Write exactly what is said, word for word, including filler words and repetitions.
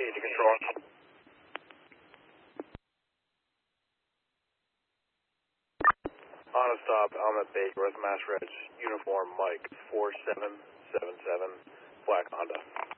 eighty control. On a stop, Almet Bay, North Mass Reg, uniform Mike, four seven seven seven, black Honda.